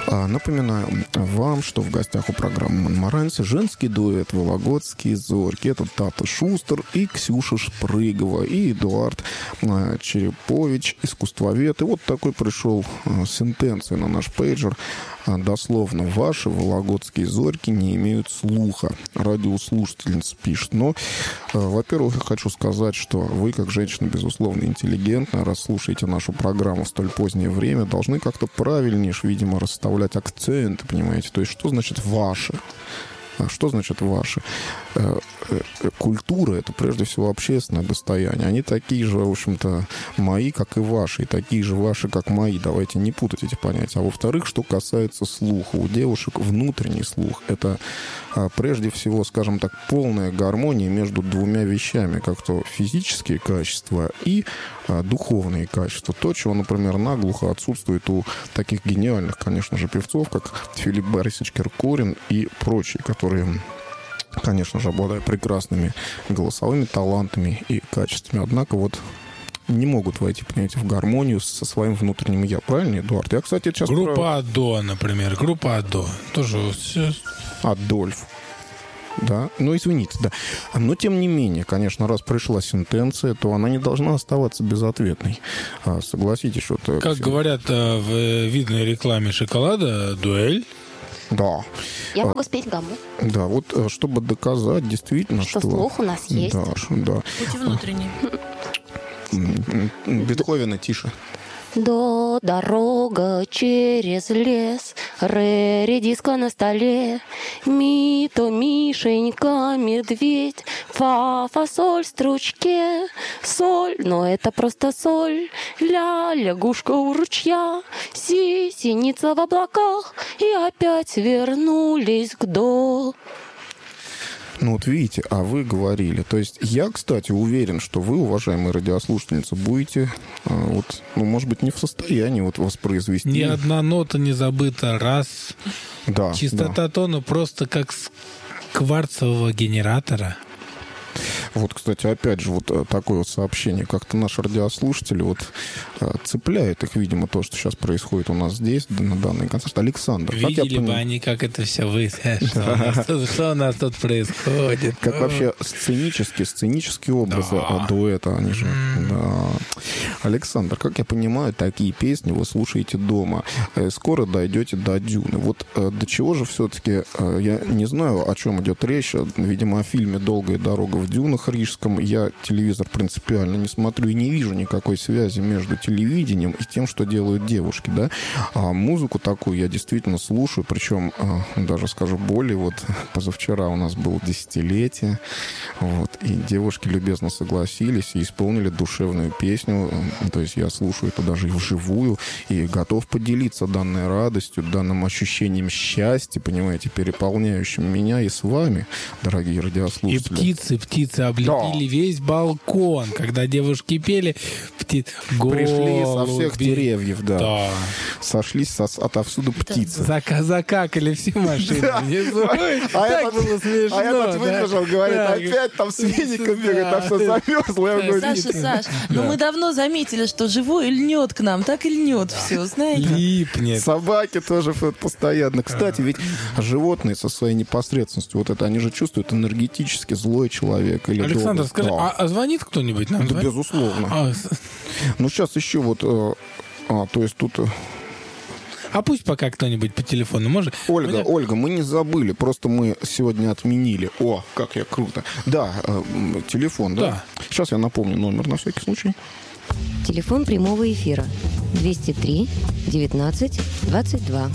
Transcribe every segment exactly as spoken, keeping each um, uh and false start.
Напоминаю вам, что в гостях у программы «Монмаранси» женский дуэт «Вологодские зорьки». Это Тата Шустер и Ксюша Шпрыгова, и Эдуард Черепович, искусствовед. И вот такой пришел сентенция на наш пейджер. Дословно: ваши вологодские зорьки не имеют слуха. Радиослушательница пишет. Но, во-первых, я хочу сказать, что вы, как женщина, безусловно, интеллигентная, раз слушаете нашу программу в столь позднее время, должны как-то правильнее, видимо, расставлять акценты, понимаете? То есть, что значит «ваши»? Что значит «ваши»? Культура — это прежде всего общественное достояние. Они такие же, в общем-то, мои, как и ваши, и такие же ваши, как мои. Давайте не путать эти понятия. А во-вторых, что касается слуха. У девушек внутренний слух — это прежде всего, скажем так, полная гармония между двумя вещами, как то физические качества и духовные качества. То, чего, например, наглухо отсутствует у таких гениальных, конечно же, певцов, как Филипп Борисович Киркорин и прочие, которые, конечно же, обладают прекрасными голосовыми талантами и качествами. Однако вот не могут войти, понимаете, в гармонию со своим внутренним «я». Правильно, Эдуард? Я, кстати, сейчас... Группа Адо, например. Группа Адо. Тоже... Адольф. Да, ну извините, да. Но тем не менее, конечно, раз пришла сентенция, то она не должна оставаться безответной. А, согласитесь, что это... Как говорят в видной рекламе шоколада, дуэль. Да. Я могу спеть гамму. Да, вот чтобы доказать действительно, что... Что слух у нас есть. Да, да. Пути внутренние. Бетховена тише. До дорога через лес, ре, редиска на столе, ми, то Мишенька, медведь, фа, фасоль, стручке, соль, но это просто соль, ля, лягушка у ручья, си, синица в облаках, и опять вернулись к до. Ну вот видите, а вы говорили. То есть я, кстати, уверен, что вы, уважаемые радиослушательницы, будете, вот, ну, может быть, не в состоянии вот воспроизвести... Ни одна нота не забыта, раз. Да, Чистота да. тона просто как с кварцевого генератора. Вот, кстати, опять же, вот такое вот сообщение. Как-то наши радиослушатели вот цепляют их, видимо, то, что сейчас происходит у нас здесь, на данный концерт. Александр, видели как я бы понимаю... они, как это все вы... Что у нас тут происходит? Как вообще сценические, сценические образы дуэта, они же... Да. Александр, как я понимаю, такие песни вы слушаете дома. Скоро дойдете до Дюны. Вот до чего же все-таки... Я не знаю, о чем идет речь. Видимо, о фильме «Долгая дорога в дюнах» рижском. Я телевизор принципиально не смотрю и не вижу никакой связи между телевидением и тем, что делают девушки, да. А музыку такую я действительно слушаю, причем даже скажу более, вот позавчера у нас было десятилетие, вот, и девушки любезно согласились и исполнили душевную песню, то есть я слушаю это даже и вживую, и готов поделиться данной радостью, данным ощущением счастья, понимаете, переполняющим меня и с вами, дорогие радиослушатели. И птицы, птицы облепили да. весь балкон, когда девушки пели, птицы пришли со всех деревьев, да, да. сошлись со, отовсюду птицы. Зак- закакали все машины. А этот выбежал, говорит, опять там с веником бегает, там все замерзло. Саша, Саш, но мы давно заметили, что живой льнет к нам, так и льнет все, знаете. Липнет. Собаки тоже постоянно. Кстати, ведь животные со своей непосредственностью, вот это, они же чувствуют энергетически злой человек. Или Александр, добрый. скажи, да. а, а звонит кто-нибудь нам? Да, безусловно. А... Ну, сейчас еще вот... А, то есть тут... А пусть пока кто-нибудь по телефону может... Ольга, Мне... Ольга, мы не забыли, просто мы сегодня отменили. О, как я круто. Да, э, телефон, да? Да. Сейчас я напомню номер на всякий случай. Телефон прямого эфира двести три девятнадцать двадцать два.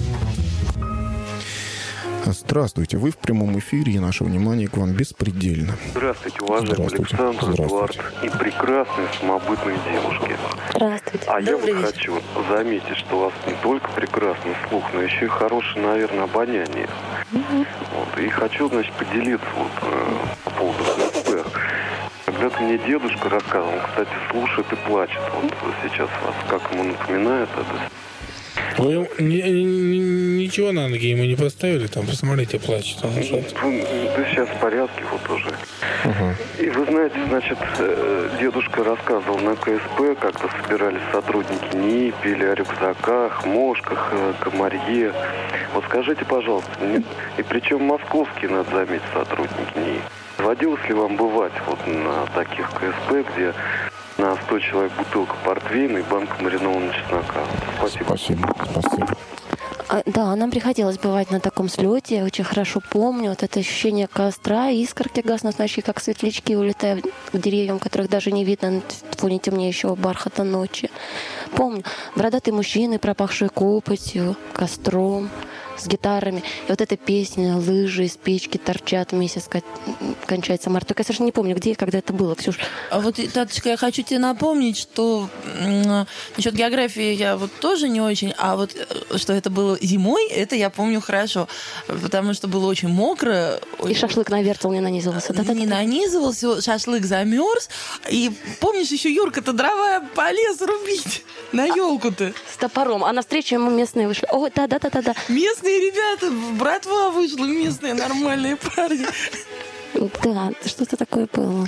Здравствуйте, вы в прямом эфире, и наше внимание к вам беспредельно. Здравствуйте, уважаемый Александр, Эдуард и прекрасные самобытные девушки. Здравствуйте. А я вот хочу заметить, что у вас не только прекрасный слух, но еще и хорошее, наверное, обоняние. Mm-hmm. Вот, и хочу, значит, поделиться вот, э, по поводу СНП. Когда-то мне дедушка рассказывал, он, кстати, слушает и плачет. Вот сейчас вас, как ему напоминает это. Вы ни- ни- ничего на ноги ему не поставили? Там, посмотрите, плачет. Он уже... Да сейчас в порядке вот уже. Ага. И вы знаете, значит, э, дедушка рассказывал на ка эс пэ, как-то собирались сотрудники НИИ, пели о рюкзаках, мошках, э, комарье. Вот скажите, пожалуйста, не- и причем московские, надо заметить, сотрудники НИИ. Доводилось ли вам бывать вот на таких ка эс пэ, где на сто человек бутылка портвейна и банка маринованного чеснока? Спасибо. Спасибо, спасибо. А, Да, нам приходилось бывать на таком слете. Я очень хорошо помню вот это ощущение костра, искорки гаснут, как светлячки улетают к деревьям, которых даже не видно на фоне темнеющего бархата ночи. Помню, бородатые мужчины, пропахшие копотью, костром, с гитарами. И вот эта песня «Лыжи из печки торчат, месяц ко- кончается март». Только я совершенно не помню, где и когда это было, Ксюш. А вот, Таточка, я хочу тебе напомнить, что м, насчет географии я вот тоже не очень, а вот э, что это было зимой, это я помню хорошо, потому что было очень мокро. И шашлык на вертел не нанизывался. Да-да-да. Не нанизывался, шашлык замерз. И помнишь, еще Юрка-то дрова полез рубить на елку-то. С топором. А навстречу ему местные вышли. О, да-да-да-да. Местные ребята, братва вышла, местные нормальные парни. Да, что-то такое было.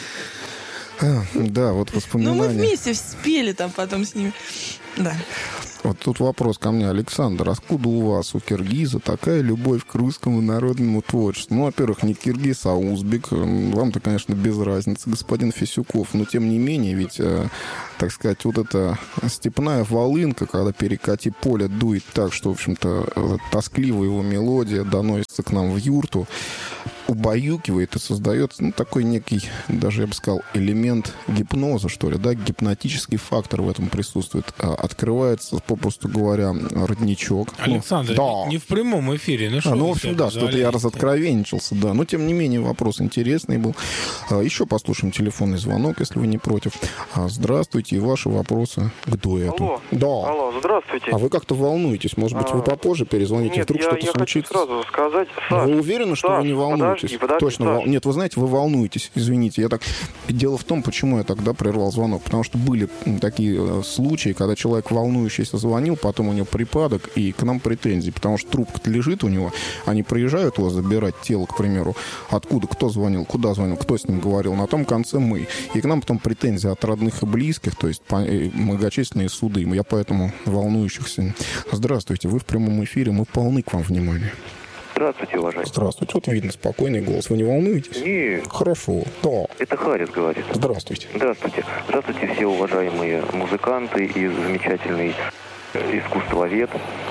А, да, вот Ну, мы воспоминания. вместе спели там потом с ними. Да. Вот тут вопрос ко мне, Александр. Откуда у вас, у киргиза, такая любовь к русскому народному творчеству? Ну, во-первых, не киргиз, а узбек. Вам-то, конечно, без разницы, господин Фисюков. Но, тем не менее, ведь, э, так сказать, вот эта степная волынка, когда перекати поле дует так, что, в общем-то, э, тоскливая его мелодия доносится к нам в юрту, убаюкивает и создает, ну, такой некий, даже я бы сказал, элемент гипноза, что ли, да, гипнотический фактор в этом присутствует. А, Открывается, попросту говоря, родничок. Александр, Ну, да. не, не в прямом эфире. Ну, А, что ну, вы в общем, себе да, что-то я позволяете? разоткровенничался, да. Но, тем не менее, вопрос интересный был. А, Еще послушаем телефонный звонок, если вы не против. А, Здравствуйте, и ваши вопросы к дуэту. Алло. Да. Алло, здравствуйте. А вы как-то волнуетесь. Может быть, вы А, попозже перезвоните, Нет, вдруг я, что-то я хочу случится. сразу сказать. Но Саш, вы уверены, что Саш, вы не волнуетесь? Подожди, подожди, Точно. Саш. вол- Нет, вы знаете, вы волнуетесь. Извините. Я так... Дело в том, почему я тогда прервал звонок. Потому что были м, такие э, случаи, когда человек волнующийся звонил, потом у него припадок, и к нам претензии. Потому что трубка лежит у него, они приезжают его забирать тело, к примеру. Откуда, кто звонил, куда звонил, кто с ним говорил. На том конце мы. И к нам потом претензии от родных и близких, то есть по- э, многочисленные суды. Я поэтому волнующихся. Здравствуйте, вы в прямом эфире, мы полны к вам внимания. Здравствуйте, уважаемый. Здравствуйте. Вот видно спокойный голос. Вы не волнуетесь? Нет, Хорошо. Да. это Харис говорит. Здравствуйте. Здравствуйте. Здравствуйте, все уважаемые музыканты и замечательный э, искусствовед.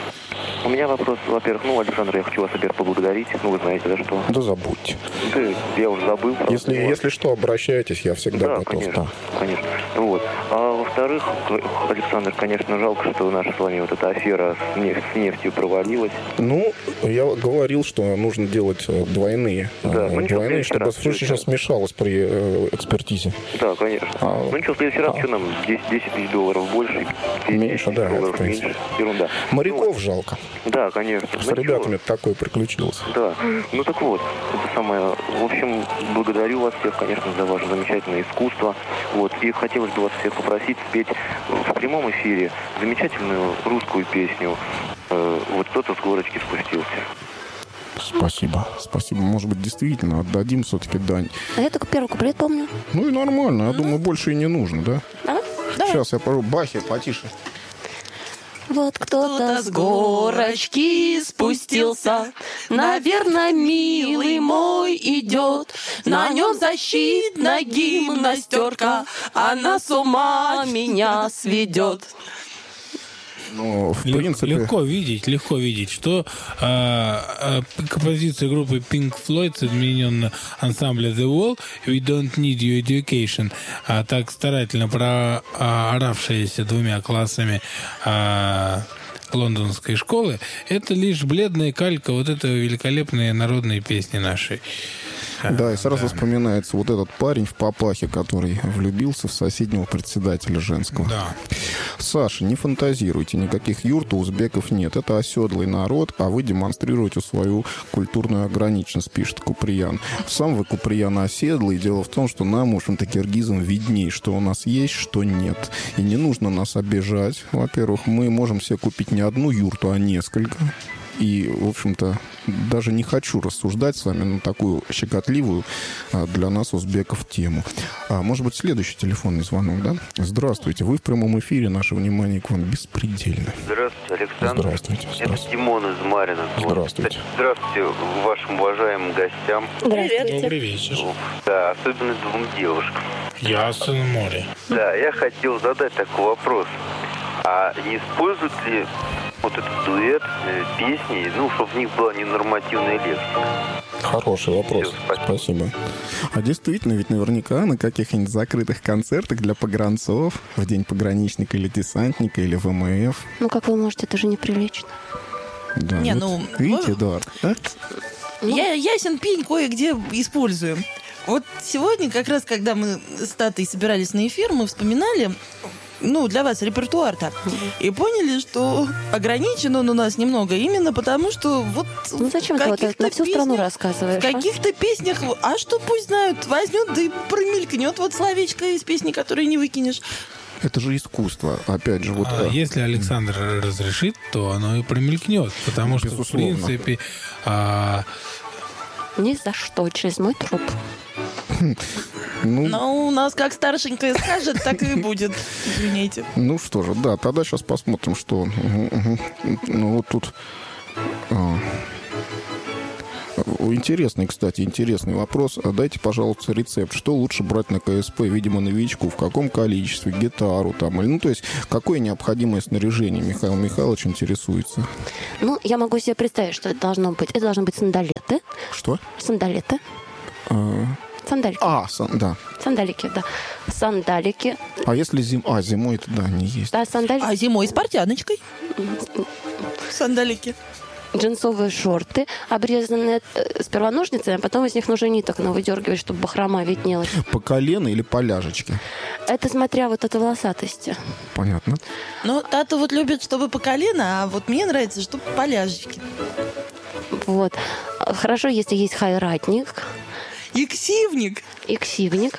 У меня вопрос, во-первых, ну, Александр, я хочу вас, во-первых, поблагодарить. Ну, вы знаете, за что? Да забудьте. Да, я уже забыл. правда. Если, Вот. если что, обращайтесь, я всегда Да, готов. конечно, Да. конечно. Вот. А во-вторых, Александр, конечно, жалко, что наша с вами вот эта афера с, неф- с нефтью провалилась. Ну, я говорил, что нужно делать э, двойные. Да, э, ну ничего, в двойные, следующий чтобы раз случай всё сейчас смешалось при э, экспертизе. Да, конечно. А, Ну ничего, в следующий раз а. что нам? десять, десять тысяч долларов больше? Меньше, да, долларов в принципе. меньше. Ерунда. Моряков жалко. Ну, да, конечно. С Ну, ребятами ничего. такое приключилось. Да. Ну так вот, это самое. В общем, благодарю вас всех, конечно, за ваше замечательное искусство. Вот. И хотелось бы вас всех попросить спеть в прямом эфире замечательную русскую песню. Э, вот кто-то с горочки спустился. Спасибо. Спасибо. Может быть, действительно отдадим все-таки дань. А я только первый куплет помню. Ну и нормально. Я думаю, больше и не нужно, да? Давай. Сейчас я пору. Бахи, потише. Вот кто-то Кто-то с горочки спустился, наверное, милый мой идет. На нем защитная гимнастерка, она с ума меня сведет. Ну, в Лег- принципе... Легко видеть, легко видеть, что э, э, композиция группы Pink Floyd, соединенная ансамбля The Wall, We Don't Need Your Education, а так старательно прооравшаяся двумя классами э, лондонской школы, это лишь бледная калька вот этой великолепной народной песни нашей. Да, и сразу вспоминается вот этот парень в папахе, который влюбился в соседнего председателя женского. Да. Саша, не фантазируйте, никаких юрт у узбеков нет. Это оседлый народ, а вы демонстрируете свою культурную ограниченность, пишет Куприян. Сам вы, Куприян, оседлый. Дело в том, что нам, в общем-то, киргизам видней, что у нас есть, что нет. И не нужно нас обижать. Во-первых, мы можем себе купить не одну юрту, а несколько. И, в общем-то, даже не хочу рассуждать с вами на такую щекотливую для нас, узбеков, тему. А, может быть, следующий телефонный звонок, да? Здравствуйте. Вы в прямом эфире. Наше внимание к вам беспредельно. Здравствуйте, Александр. Здравствуйте. Здравствуйте. Это Димон из Марина. Здравствуйте. Здравствуйте вашим уважаемым гостям. Здравствуйте. Добрый вечер. Да, особенно двум девушкам. Ясно море. Да, я хотел задать такой вопрос. А не используют ли вот этот дуэт, э, песни, ну, чтобы в них была ненормативная лексика? Хороший вопрос. Все, спасибо. А действительно, ведь наверняка на каких-нибудь закрытых концертах для погранцов в День пограничника или десантника или ВМФ. Ну, как вы можете, это же неприлично. Да, Не, вот ну, видите, вы- Эдуард, а? Я, ясен пень кое-где используем. Вот сегодня, как раз, когда мы с Татой собирались на эфир, мы вспоминали, ну, для вас репертуар-то, и поняли, что ограничен он у нас немного именно потому, что вот Ну, зачем в ты вот это каких-то на всю страну песнях- рассказываешь? В а? каких-то песнях, а что пусть знают, возьмет, да и промелькнет вот словечко из песни, которую не выкинешь. Это же искусство. Опять же, вот... А э, если Александр разрешит, то оно и промелькнет. Потому что, Безусловно. в принципе, а, Ни за что, через мой труп. ну, Но у нас как старшенькая скажет, так и будет. Извините. ну что же, да, тогда сейчас посмотрим, что... Мгм, мгм. Ну, вот тут... а, Интересный, кстати, интересный вопрос. А дайте, пожалуйста, рецепт. Что лучше брать на КСП, видимо, новичку? В каком количестве? Гитару там? Или, ну, то есть, какое необходимое снаряжение? Михаил Михайлович интересуется. Ну, я могу себе представить, что это должно быть. Это должны быть сандалеты. Что? Сандалеты. А, Сандалики. а, сан- да. Сандалики, да. Сандалики. А если зим... А, зимой это, да, не есть. Да, сандалики. А зимой с портяночкой. Сандалики. Джинсовые шорты, обрезанные э, сперва ножницами, а потом из них уже ниток выдергивать, чтобы бахрома виднелась. По колено или по ляжечке? Это смотря вот от волосатости. Понятно. Ну, Тата вот любит, чтобы по колено, а вот мне нравится, чтобы по ляжечке. Вот. Хорошо, если есть хайратник, Иксивник. иксивник.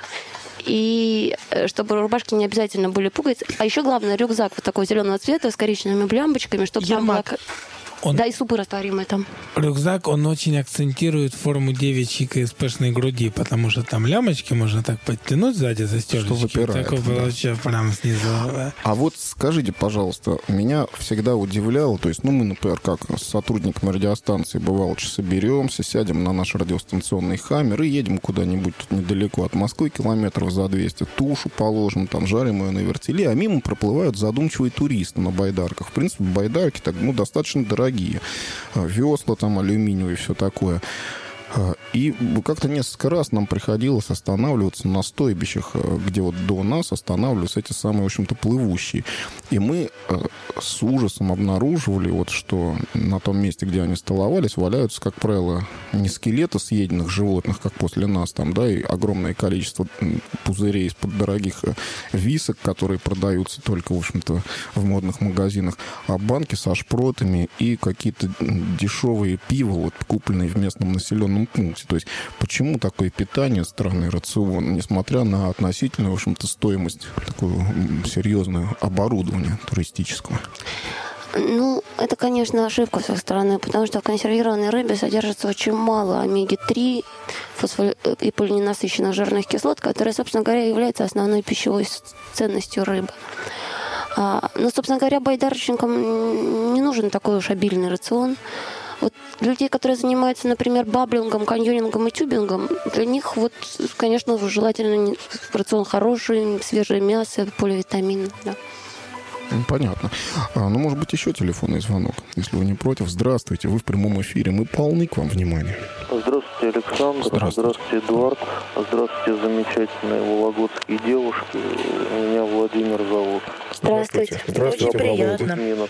И э, чтобы рубашки не обязательно были пуговицы. А еще главное, рюкзак вот такого зеленого цвета с коричневыми лямбочками, чтобы там была... Ермак. Он- Да, и супы растворимые там. рюкзак, он очень акцентирует форму девичьей КСПшной груди, потому что там лямочки можно так подтянуть сзади застежечки. выпирает, Такой да. получается прям снизу. А вот скажите, пожалуйста, меня всегда удивляло, то есть, ну, мы, например, как с сотрудниками радиостанции, бывало, соберемся, сядем на наш радиостанционный хаммер и едем куда-нибудь тут недалеко от Москвы, километров за двести, тушу положим, там, жарим ее на вертеле, а мимо проплывают задумчивые туристы на байдарках. В принципе, байдарки так, ну, достаточно дорогие. Весла там, алюминиевые, все такое. И как-то несколько раз нам приходилось останавливаться на стойбищах, где вот до нас останавливаются эти самые, в общем-то, плывущие. И мы с ужасом обнаруживали, вот, что на том месте, где они столовались, валяются, как правило, не скелеты съеденных животных, как после нас, там, да, и огромное количество пузырей из-под дорогих висок, которые продаются только, в общем-то, в модных магазинах, а банки со шпротами и какие-то дешевые пиво, вот, купленные в местном населенном пункте. То есть почему такое питание, странный рацион, несмотря на относительную, в общем-то, стоимость такого серьезного оборудования туристического? Ну, это, конечно, ошибка с их стороны, потому что в консервированной рыбе содержится очень мало омеги три фосфо- и полиненасыщенных жирных кислот, которые, собственно говоря, являются основной пищевой с- ценностью рыбы. А, ну, собственно говоря, байдарочникам не нужен такой уж обильный рацион. Вот людей, которые занимаются, например, баблингом, каньонингом и тюбингом, для них, вот, конечно, желательно не- рацион хороший, свежее мясо, поливитамины, да. Ну, понятно. А, ну, может быть, еще телефонный звонок, если вы не против. Здравствуйте, вы в прямом эфире. Мы полны к вам внимания. Здравствуйте, Александр. Здравствуйте. Здравствуйте, Эдуард. Здравствуйте, замечательные вологодские девушки. Меня Владимир зовут. Здравствуйте. Здравствуйте, Очень Володя. приятно. Минок.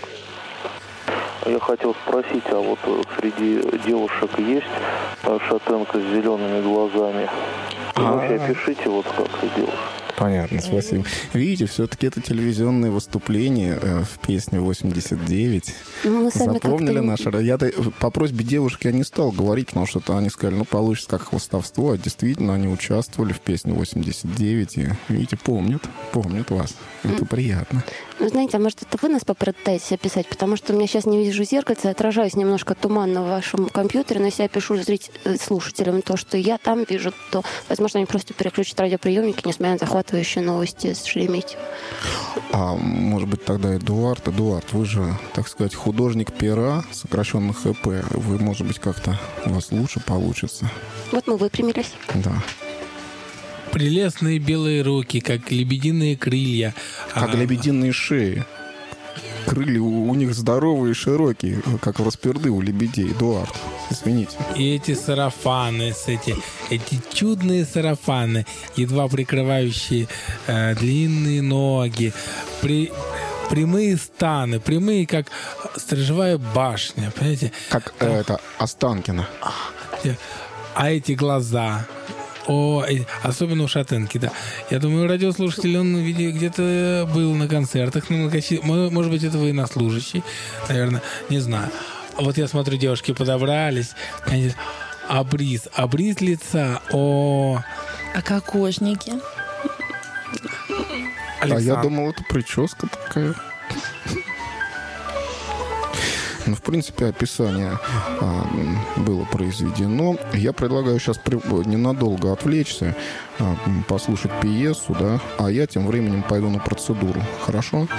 Я хотел спросить, а вот э, среди девушек есть э, шатенка с зелеными глазами? И А. вообще опишите, вот как это девушка. Понятно, спасибо. Видите, все-таки это телевизионное выступление э, в песне восемьдесят девять. Мы сами Запомнили как-то... наши... Я по просьбе девушки я не стал говорить, потому что они сказали, ну, получится как хвостовство. А действительно, они участвовали в песне восемьдесят девять. И, видите, помнят, помнят вас. Это приятно. Ну, знаете, а может, это вы нас попытаетесь описать? Потому что у меня сейчас не вижу зеркальца, отражаюсь немножко туманно в вашем компьютере, но если я пишу зритель, слушателям то, что я там вижу, то, возможно, они просто переключат радиоприемники, несмотря на захватывающие новости с Шереметьево. А может быть, тогда Эдуард? Эдуард, вы же, так сказать, художник пера, сокращенно ха пэ. Вы, может быть, как-то у вас лучше получится. Вот мы выпрямились. Да. Прелестные белые руки, как лебединые крылья. Как а, лебединые шеи. Крылья у, у них здоровые и широкие, как расперды у лебедей. Эдуард, извините. И эти сарафаны, с эти, эти чудные сарафаны, едва прикрывающие э, длинные ноги, при, прямые станы, прямые, как сторожевая башня, понимаете? Как э, это, Останкино. А эти глаза... О, особенно у Шатенки, да. Я думаю, радиослушатель, он где-то был на концертах, на многочи... может быть, это военнослужащий, наверное, не знаю. Вот я смотрю, девушки подобрались, они... обриз, обриз лица, о... А кокошники? Александр. А я думал, это прическа такая. Ну, в принципе, описание а, было произведено. Я предлагаю сейчас при, ненадолго отвлечься, а, послушать пьесу, да, а я тем временем пойду на процедуру. Хорошо?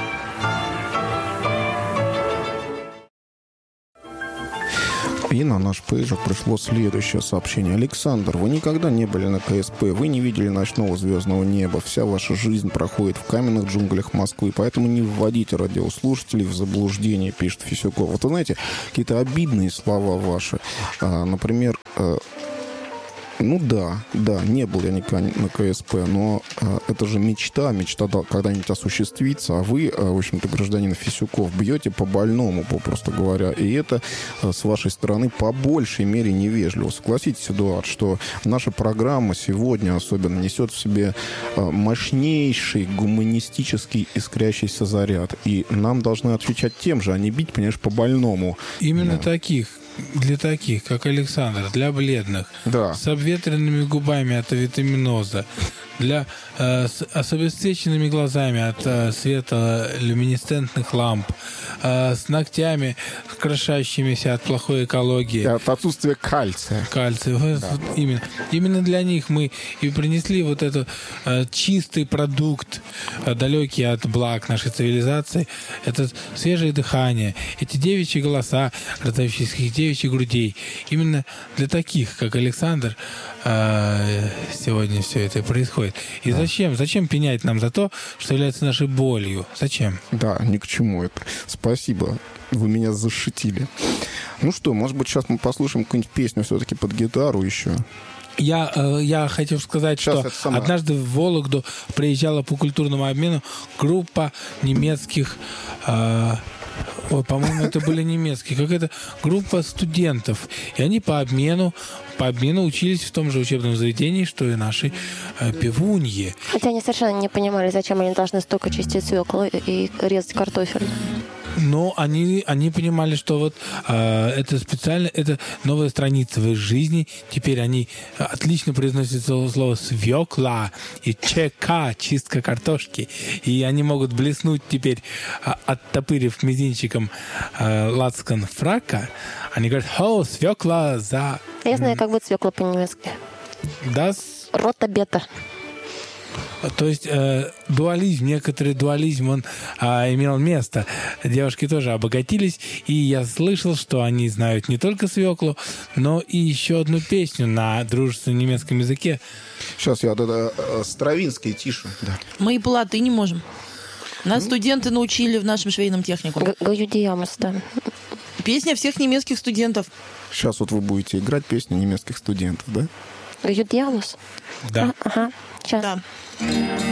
И на наш пейджер пришло следующее сообщение. Александр, вы никогда не были на ка эс пэ, вы не видели ночного звездного неба, вся ваша жизнь проходит в каменных джунглях Москвы, поэтому не вводите радиослушателей в заблуждение, пишет Фисюков. Вот вы знаете, какие-то обидные слова ваши. А, например, ну да, да, не был я никогда на ка эс пэ, но а, это же мечта, мечта когда-нибудь осуществится, а вы, а, в общем-то, гражданин Фисюков, бьете по больному, попросту говоря, и это а, с вашей стороны по большей мере невежливо. Согласитесь, Эдуард, что наша программа сегодня особенно несет в себе а, мощнейший гуманистический искрящийся заряд, и нам должны отвечать тем же, а не бить, понимаешь, по больному. Именно да. таких. Для таких, как Александр, для бледных, да. с обветренными губами от авитаминоза, для э, с, с обесцвеченными глазами от э, света люминесцентных ламп, э, с ногтями, крошащимися от плохой экологии. И от отсутствия кальция. Кальция. Да. Вот, именно. Именно для них мы и принесли вот этот э, чистый продукт, э, далекий от благ нашей цивилизации. Это свежее дыхание, эти девичьи голоса, раздающиеся из девичьих грудей. Именно для таких, как Александр, э, сегодня все это происходит. И да. зачем? Зачем пенять нам за то, что является нашей болью? Зачем? Да, ни к чему это. Спасибо. Вы меня зашутили. Ну что, может быть, сейчас мы послушаем какую-нибудь песню все-таки под гитару еще? Я, э, я хотел сказать, сейчас что сама... однажды в Вологду приезжала по культурному обмену группа немецких... Э, Ой, по-моему, это были немецкие. Какая-то группа студентов. И они по обмену, по обмену учились в том же учебном заведении, что и наши э, певуньи. Хотя они совершенно не понимали, зачем они должны столько чистить свеклу и резать картофель. Но они, они понимали, что вот э, это специально, это новая страница в их жизни. Теперь они отлично произносят слово «свекла» и «чека» — чистка картошки. И они могут блеснуть теперь, э, оттопырив мизинчиком э, лацкан фрака. Они говорят «О, свекла за...» Я знаю, как будет свекла по-немецки. Das... Рота-бета. То есть э, дуализм, некоторый дуализм, он э, имел место. Девушки тоже обогатились, и я слышал, что они знают не только свеклу, но и еще одну песню на дружественном немецком языке. Сейчас я это э, Стравинский, тише. Да. Мы и по латыни можем. Нас mm-hmm. студенты научили в нашем швейном техникуме. Гаюдиамас, да. Песня всех немецких студентов. Сейчас вот вы будете играть песню немецких студентов, да? Гаюдиамас? Да. А, ага, сейчас. Да.